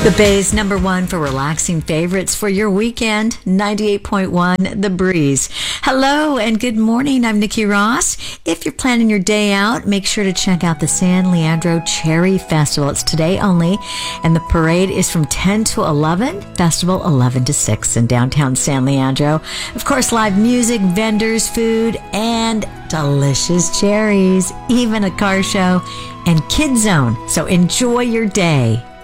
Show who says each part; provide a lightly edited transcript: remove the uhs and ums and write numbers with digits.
Speaker 1: The Bay's number one for relaxing favorites for your weekend, 98.1 The Breeze. Hello and good morning. I'm Nikki Ross. If you're planning your day out, make sure to check out the San Leandro Cherry Festival. It's today only, and the parade is from 10 to 11, festival 11 to 6 in downtown San Leandro. Of course, live music, vendors, food, and delicious cherries, even a car show and Kid Zone. So enjoy your day.